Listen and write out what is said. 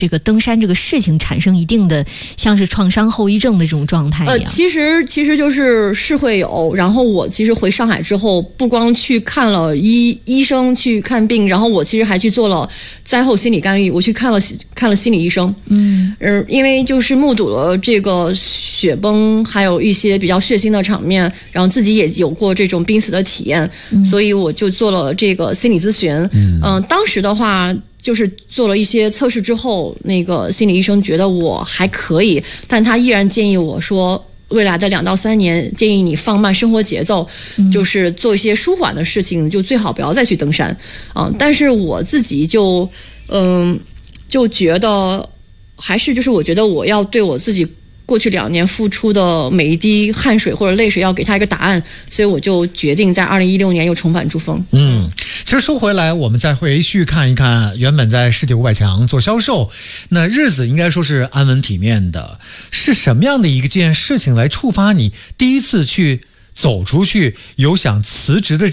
这个登山这个事情产生一定的像是创伤后遗症的这种状态一样？ 其实就是会有。然后我其实回上海之后，不光去看了医生去看病，然后我其实还去做了灾后心理干预，我去看了心理医生。因为就是目睹了这个雪崩，还有一些比较血腥的场面，然后自己也有过这种濒死的体验，所以我就做了这个心理咨询。当时的话，就是做了一些测试之后，那个心理医生觉得我还可以，但他依然建议我说，未来的2到3年，建议你放慢生活节奏，就是做一些舒缓的事情，就最好不要再去登山。但是我自己就觉得，还是就是我觉得我要对我自己过去2年付出的每一滴汗水或者泪水要给他一个答案，所以我就决定在2016年又重返珠峰。 其实说回来，我们再回去看一看，原本在世界500强做销售，那日子应该说是安稳体面的。是什么样的一件事情来触发你第一次去走出去，有想辞职的